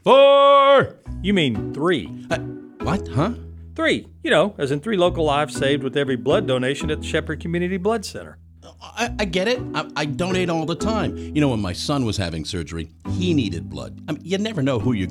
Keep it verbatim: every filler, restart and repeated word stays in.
Four! You mean three. Uh, what, huh? Three. You know, as in three local lives saved with every blood donation at the Shepherd Community Blood Center. I, I get it. I, I donate all the time. You know, when my son was having surgery, he needed blood. I mean, you never know who you're